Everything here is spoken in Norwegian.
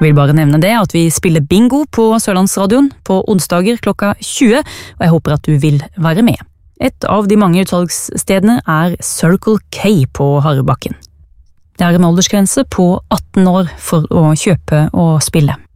Jeg vil bare nevne det at vi spiller bingo på Sørlandsradioen på onsdager klokka 20, og jeg håper at du vil være med. Et av de mange utsalgsstedene er Circle K på Harrebakken. Det er en aldersgrense på 18 år for å kjøpe og spille.